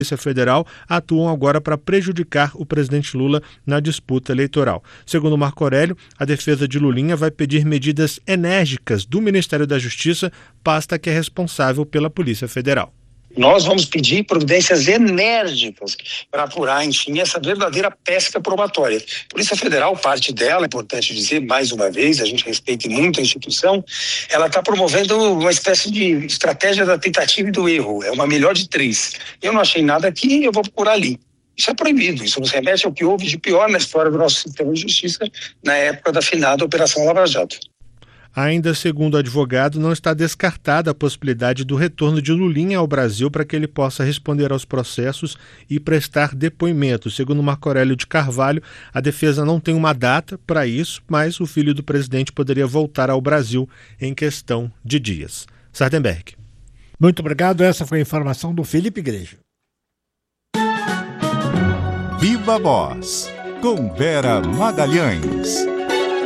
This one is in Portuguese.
Polícia Federal atuam agora para prejudicar o presidente Lula na disputa eleitoral. Segundo Marco Aurélio, a defesa de Lulinha vai pedir medidas enérgicas do Ministério da Justiça, pasta que é responsável pela Polícia Federal. Nós vamos pedir providências enérgicas para apurar, enfim, essa verdadeira pesca probatória. Polícia Federal, parte dela, é importante dizer, mais uma vez, a gente respeita muito a instituição, ela está promovendo uma espécie de estratégia da tentativa e do erro, é uma melhor de 3. Eu não achei nada aqui, eu vou procurar ali. Isso é proibido, isso nos remete ao que houve de pior na história do nosso sistema de justiça na época da finada Operação Lava Jato. Ainda segundo o advogado, não está descartada a possibilidade do retorno de Lulinha ao Brasil para que ele possa responder aos processos e prestar depoimento. Segundo Marco Aurélio de Carvalho, a defesa não tem uma data para isso, mas o filho do presidente poderia voltar ao Brasil em questão de dias. Sardenberg. Muito obrigado. Essa foi a informação do Felipe Igreja. Viva Voz, com Vera Magalhães.